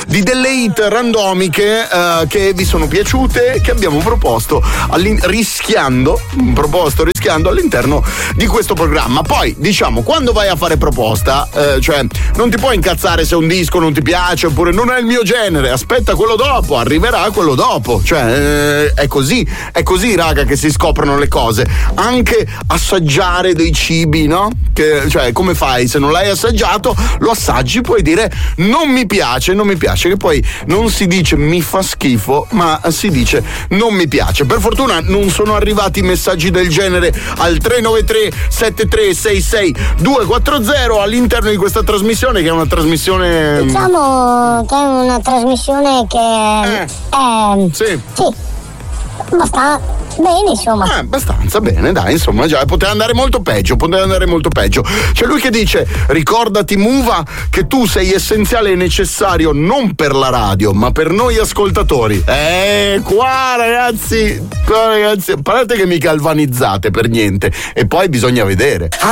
di delle hit randomiche che vi sono piaciute, che abbiamo proposto rischiando all'interno di questo programma. Poi diciamo, quando vai a fare proposta, cioè non ti puoi incazzare se un disco non ti piace oppure non è il mio genere, aspetta quello dopo, arriverà quello dopo, cioè è così raga che si scoprono le cose. Anche assaggiare dei cibi, no? Cioè come fai? Se non l'hai assaggiato, lo assaggi, puoi dire non mi piace, che poi non si dice mi fa schifo, ma si dice non mi piace. Per fortuna non sono arrivati messaggi del genere al 393 7366 240 all'interno di questa trasmissione, che è una trasmissione, diciamo che è una trasmissione che sì. Basta bene, insomma. Abbastanza bene, dai, insomma, già poteva andare molto peggio. C'è lui che dice: ricordati, Muva, che tu sei essenziale e necessario non per la radio, ma per noi ascoltatori. Qua ragazzi, a parte che mi galvanizzate per niente, e poi bisogna vedere.